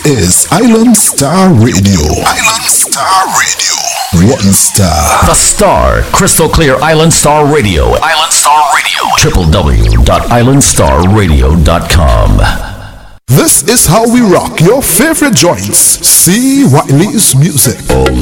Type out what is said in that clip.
Is Island Star Radio. Island Star Radio. One star. The Star, crystal clear Island Star Radio. Island Star Radio. www.islandstarradio.com. This is how we rock your favorite joints. C. Wiley's music.